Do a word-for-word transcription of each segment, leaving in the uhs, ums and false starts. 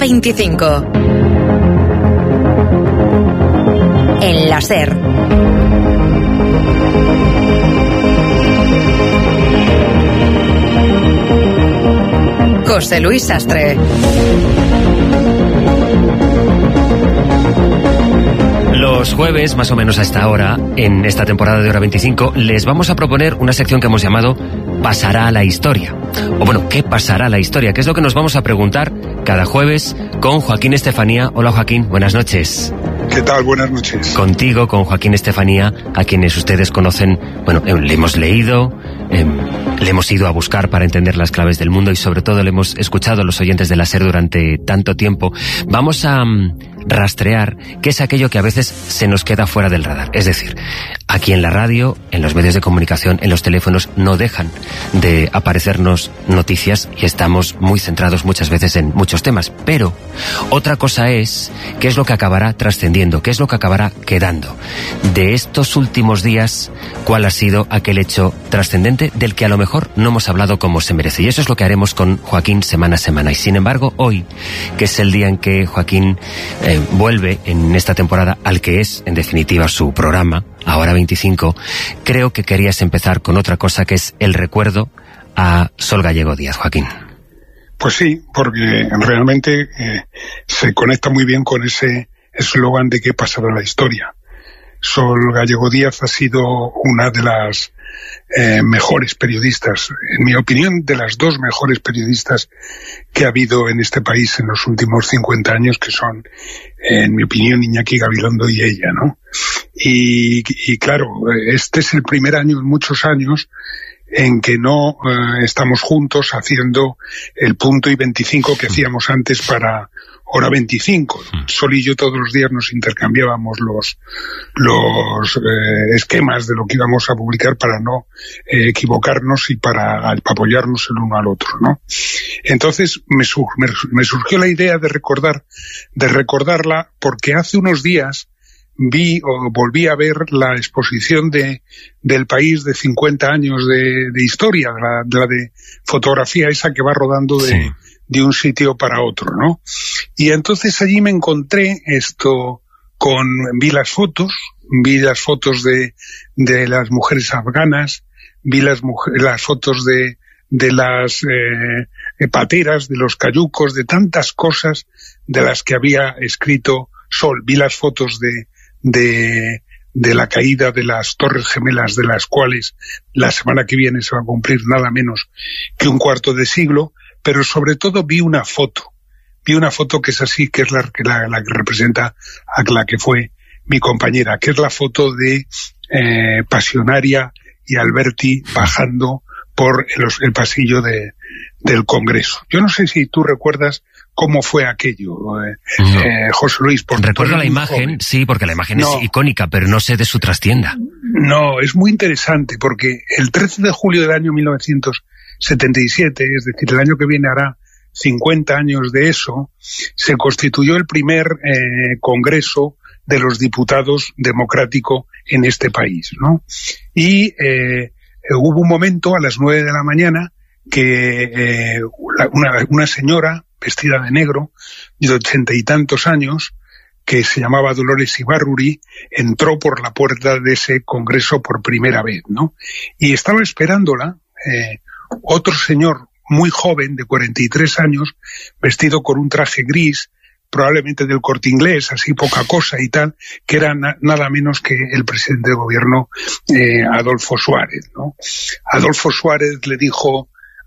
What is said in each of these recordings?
veinticinco. En la SER. José Luis Sastre. Los jueves, más o menos a esta hora, en esta temporada de Hora veinticinco, les vamos a proponer una sección que hemos llamado Pasará a la Historia. O bueno, ¿qué pasará a la historia? Que es lo que nos vamos a preguntar cada jueves con Joaquín Estefanía. Hola Joaquín, buenas noches. ¿Qué tal? Buenas noches. Contigo, con Joaquín Estefanía, a quienes ustedes conocen, bueno, eh, le hemos leído, eh, le hemos ido a buscar para entender las claves del mundo y sobre todo le hemos escuchado a los oyentes de la SER durante tanto tiempo. Vamos a um, rastrear qué es aquello que a veces se nos queda fuera del radar. Es decir, aquí en la radio, en los medios de comunicación, en los teléfonos, no dejan de aparecernos noticias y estamos muy centrados muchas veces en muchos temas. Pero otra cosa es qué es lo que acabará trascendiendo, qué es lo que acabará quedando. De estos últimos días, ¿cuál ha sido aquel hecho trascendente del que a lo mejor no hemos hablado como se merece? Y eso es lo que haremos con Joaquín semana a semana. Y sin embargo, hoy, que es el día en que Joaquín eh, vuelve en esta temporada al que es, en definitiva, su programa, Ahora veinticinco, creo que querías empezar con otra cosa que es el recuerdo a Sol Gallego Díaz, Joaquín. Pues sí, porque realmente eh, se conecta muy bien con ese eslogan de qué pasará la historia. Sol Gallego Díaz ha sido una de las eh, mejores periodistas, en mi opinión, de las dos mejores periodistas que ha habido en este país en los últimos cincuenta años, que son, en mi opinión, Iñaki Gabilondo y ella, ¿no? Y, y claro, este es el primer año en muchos años en que no eh, estamos juntos haciendo el punto y veinticinco que hacíamos antes para Hora veinticinco. Sol y yo todos los días nos intercambiábamos los los eh, esquemas de lo que íbamos a publicar para no eh, equivocarnos y para apoyarnos el uno al otro, ¿no? Entonces me, sur, me, me surgió la idea de recordar, de recordarla porque hace unos días vi o volví a ver la exposición de del País de cincuenta años de, de historia, de la, de la de fotografía esa que va rodando de, sí. de un sitio para otro, ¿no? Y entonces allí me encontré esto con, vi las fotos, vi las fotos de, de las mujeres afganas, vi las, mujeres, las fotos de, de las eh, pateras, de los cayucos, de tantas cosas de las que había escrito Sol. Vi las fotos de de de la caída de las Torres Gemelas, de las cuales la semana que viene se va a cumplir nada menos que un cuarto de siglo, pero sobre todo vi una foto, vi una foto que es así, que es la que, la, la que representa a la que fue mi compañera, que es la foto de eh, Pasionaria y Alberti bajando por el, el pasillo de, del Congreso. Yo no sé si tú recuerdas cómo fue aquello, eh, no. eh, José Luis. Por, Recuerdo la imagen, joven. Sí, porque la imagen no. es icónica, pero no sé de su trastienda. No, es muy interesante, porque el trece de julio del año mil novecientos setenta y siete, es decir, el año que viene hará cincuenta años de eso, se constituyó el primer eh, Congreso de los Diputados democrático en este país, ¿no? Y eh, hubo un momento a las nueve de la mañana que eh, una, una señora vestida de negro, de ochenta y tantos años, que se llamaba Dolores Ibarruri, entró por la puerta de ese congreso por primera vez, ¿no? Y estaba esperándola eh, otro señor muy joven, de cuarenta y tres años, vestido con un traje gris, probablemente del Corte Inglés, así poca cosa y tal, que era na nada menos que el presidente de gobierno, eh, Adolfo Suárez, ¿no? Adolfo Suárez le dijo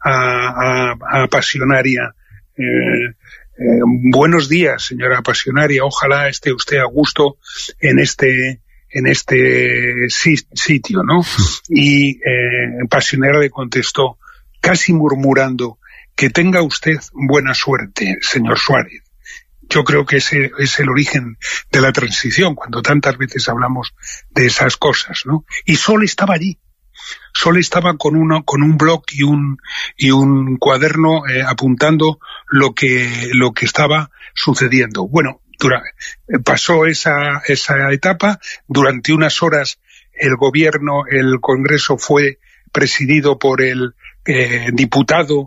a, a, a Pasionaria, Eh, eh, buenos días, señora Pasionaria, ojalá esté usted a gusto en este en este si sitio, ¿no? Y eh, Pasionaria le contestó, casi murmurando, que tenga usted buena suerte, señor Suárez. Yo creo que ese es el origen de la transición, cuando tantas veces hablamos de esas cosas, ¿no? Y Sol estaba allí. Sol estaba con uno, con un bloc y un y un cuaderno eh, apuntando lo que lo que estaba sucediendo. Bueno, dura, pasó esa esa etapa. Durante unas horas el gobierno, el Congreso fue presidido por el eh, diputado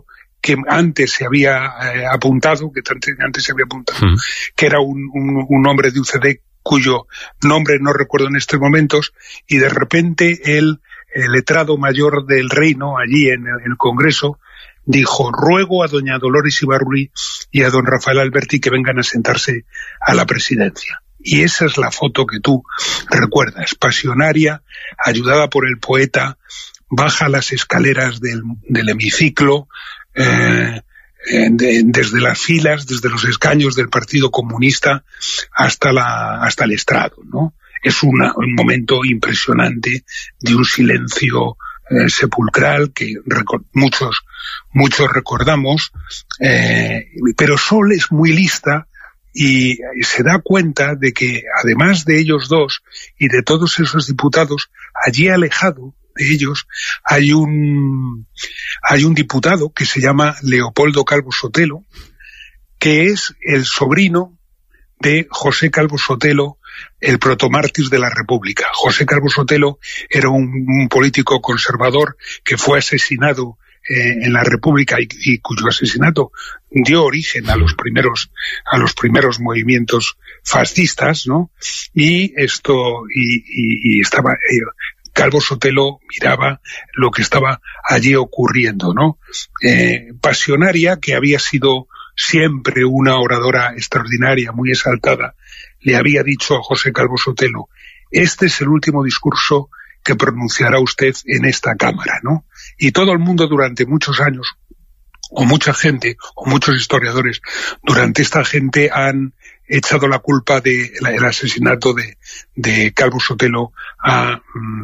que antes se había eh, apuntado, que antes, antes se había apuntado, mm. que era un, un, un hombre de U C D cuyo nombre no recuerdo en estos momentos, y de repente el, el letrado mayor del reino, allí en el, en el Congreso, dijo: ruego a doña Dolores Ibarruri y a don Rafael Alberti que vengan a sentarse a la presidencia. Y esa es la foto que tú recuerdas, pasionaria, ayudada por el poeta, baja las escaleras del, del hemiciclo, eh, de, desde las filas, desde los escaños del Partido Comunista hasta la hasta el estrado, ¿no? Es una, un momento impresionante de un silencio eh, sepulcral que muchos muchos recordamos, eh, pero Sol es muy lista y se da cuenta de que además de ellos dos y de todos esos diputados, allí alejado de ellos hay un hay un diputado que se llama Leopoldo Calvo Sotelo, que es el sobrino de José Calvo Sotelo, el protomártir de la República. José Calvo Sotelo era un, un político conservador que fue asesinado eh, en la República y, y cuyo asesinato dio origen a los primeros a los primeros movimientos fascistas, ¿no? Y esto y, y, y estaba eh, Calvo Sotelo miraba lo que estaba allí ocurriendo, ¿no? Eh, pasionaria, que había sido siempre una oradora extraordinaria, muy exaltada, le había dicho a José Calvo Sotelo: este es el último discurso que pronunciará usted en esta Cámara, ¿no? Y todo el mundo durante muchos años, o mucha gente, o muchos historiadores, durante esta gente han echado la culpa del de asesinato de, de Calvo Sotelo a,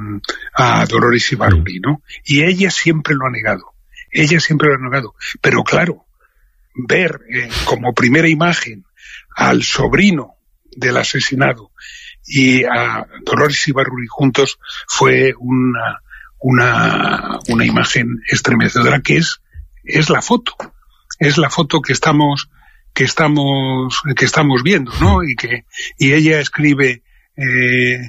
a Dolores Ibarruri, ¿no? Y ella siempre lo ha negado, ella siempre lo ha negado. Pero claro, ver eh, como primera imagen al sobrino del asesinado y a Dolores Ibarruri juntos fue una, una, una imagen estremecedora, que es, es la foto, es la foto que estamos que estamos que estamos viendo, ¿no? Y que y ella escribe eh,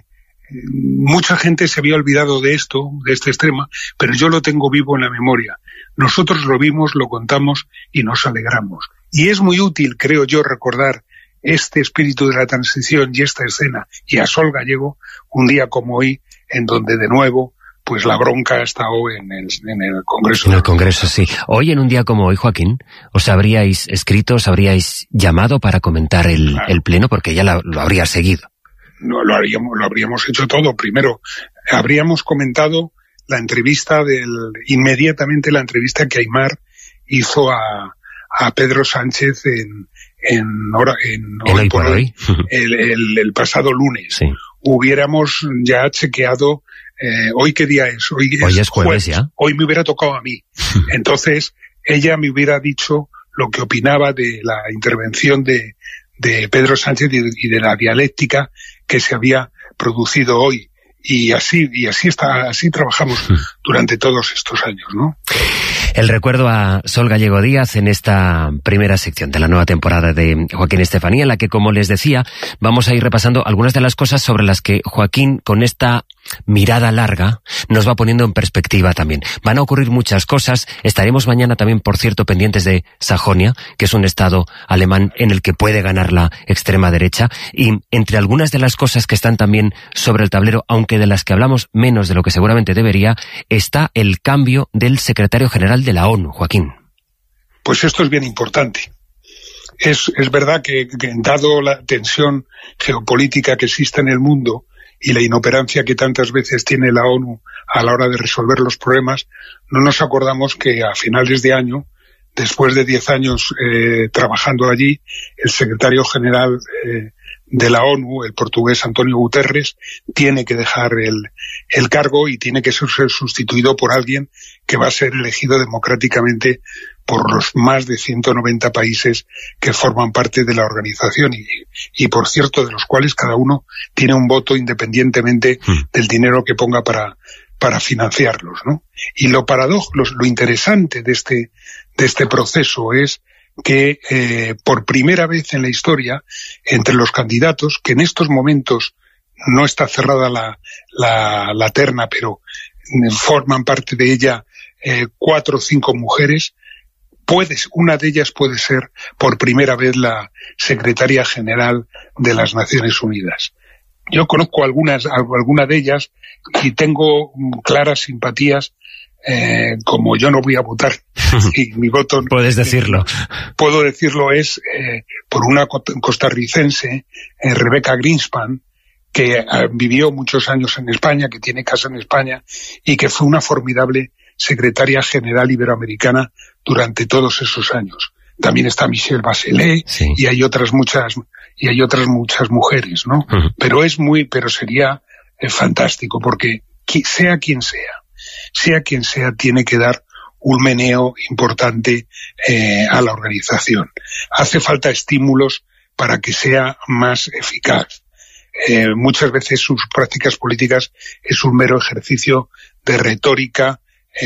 mucha gente se había olvidado de esto, de este extrema, pero yo lo tengo vivo en la memoria. Nosotros lo vimos, lo contamos y nos alegramos. Y es muy útil, creo yo, recordar este espíritu de la transición y esta escena y a Sol Gallego un día como hoy, en donde de nuevo pues la bronca ha estado en el, en el Congreso. En el Congreso, sí. Hoy, en un día como hoy, Joaquín, ¿os habríais escrito, os habríais llamado para comentar el, claro. el pleno? Porque ya la, lo habría seguido. No, lo habríamos, lo habríamos hecho todo. Primero, habríamos comentado la entrevista del, inmediatamente la entrevista que Aimar hizo a, a Pedro Sánchez en, en, hora, en, en hoy por hoy, el, el, el pasado lunes. Sí. Hubiéramos ya chequeado. Eh, ¿Hoy qué día es? Hoy es, Hoy es jueves, jueves ya. Hoy me hubiera tocado a mí. Entonces, ella me hubiera dicho lo que opinaba de la intervención de, de Pedro Sánchez y de, y de la dialéctica que se había producido hoy. Y así, y así está, así trabajamos durante todos estos años, ¿no? El recuerdo a Sol Gallego Díaz en esta primera sección de la nueva temporada de Joaquín Estefanía, en la que, como les decía, vamos a ir repasando algunas de las cosas sobre las que Joaquín, con esta mirada larga, nos va poniendo en perspectiva también. Van a ocurrir muchas cosas. Estaremos mañana también, por cierto, pendientes de Sajonia, que es un estado alemán en el que puede ganar la extrema derecha. Y entre algunas de las cosas que están también sobre el tablero, aunque de las que hablamos menos de lo que seguramente debería, está el cambio del secretario general de la ONU, Joaquín. Pues esto es bien importante. Es, es verdad que, que dado la tensión geopolítica que existe en el mundo y la inoperancia que tantas veces tiene la ONU a la hora de resolver los problemas, no nos acordamos que a finales de año, después de diez años eh, trabajando allí, el secretario general eh, de la ONU, el portugués António Guterres, tiene que dejar el, el cargo y tiene que ser sustituido por alguien que va a ser elegido democráticamente por los más de ciento noventa países que forman parte de la organización y, y por cierto, de los cuales cada uno tiene un voto independientemente mm. del dinero que ponga para, para financiarlos, ¿no? Y lo paradojo, lo, lo interesante de este, de este proceso es que eh, por primera vez en la historia, entre los candidatos, que en estos momentos no está cerrada la, la, la terna, pero forman parte de ella eh, cuatro o cinco mujeres, puedes, una de ellas puede ser por primera vez la secretaria general de las Naciones Unidas. Yo conozco algunas, alguna de ellas y tengo claras simpatías. Eh, como yo no voy a votar y mi voto... Puedes decirlo. Eh, puedo decirlo, es eh, por una costarricense, eh, Rebecca Greenspan, que eh, vivió muchos años en España, que tiene casa en España y que fue una formidable secretaria general iberoamericana durante todos esos años. También está Michelle Bachelet, sí. y hay otras muchas y hay otras muchas mujeres, ¿no? Uh-huh. Pero es muy, pero sería eh, fantástico, porque sea quien sea, sea quien sea, tiene que dar un meneo importante eh, a la organización. Hace falta estímulos para que sea más eficaz. Eh, muchas veces sus prácticas políticas es un mero ejercicio de retórica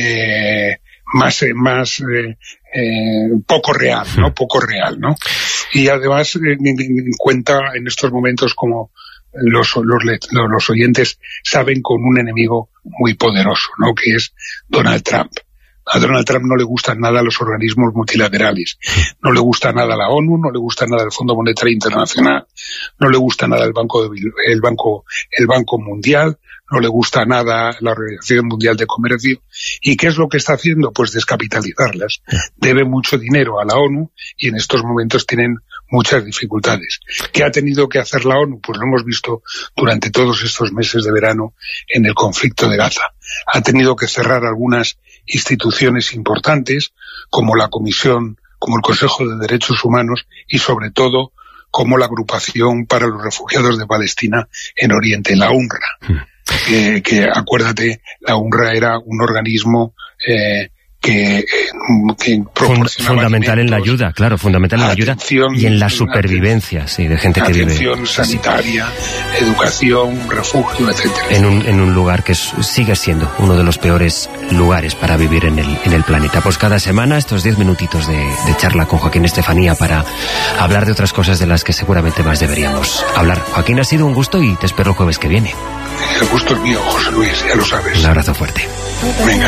eh, más, eh, más eh, eh, poco real, ¿no? Poco real, ¿no? Y además eh, en cuenta en estos momentos como Los, los, los oyentes saben, con un enemigo muy poderoso, ¿no? Que es Donald Trump. A Donald Trump no le gustan nada los organismos multilaterales, no le gusta nada la ONU, no le gusta nada el Fondo Monetario Internacional, no le gusta nada el Banco de, el Banco el Banco Mundial, no le gusta nada la Organización Mundial de Comercio. ¿Y qué es lo que está haciendo? Pues descapitalizarlas. Debe mucho dinero a la ONU y en estos momentos tienen muchas dificultades. ¿Qué ha tenido que hacer la ONU? Pues lo hemos visto durante todos estos meses de verano en el conflicto de Gaza. Ha tenido que cerrar algunas instituciones importantes, como la Comisión, como el Consejo de Derechos Humanos y sobre todo como la Agrupación para los Refugiados de Palestina en Oriente, la UNRWA. Eh, que acuérdate, la UNRWA era un organismo eh, que, que proporcionaba fundamental en la ayuda, claro, fundamental en la ayuda y en la supervivencia, sí, de gente que vive. Atención sanitaria, sí. Educación, refugio, etcétera. En un, en un lugar que es, sigue siendo uno de los peores lugares para vivir en el, en el planeta. Pues cada semana estos diez minutitos de, de charla con Joaquín Estefanía para hablar de otras cosas de las que seguramente más deberíamos hablar. Joaquín, ha sido un gusto y te espero el jueves que viene. El gusto es mío, José Luis, ya lo sabes. Un abrazo fuerte. Venga.